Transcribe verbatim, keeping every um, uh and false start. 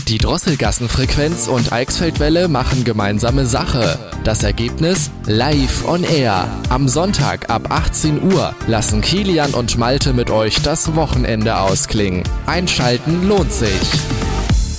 Die Drosselgassenfrequenz und Eichsfeldwelle machen gemeinsame Sache. Das Ergebnis? Live on Air. Am Sonntag ab achtzehn Uhr lassen Kilian und Malte mit euch das Wochenende ausklingen. Einschalten lohnt sich.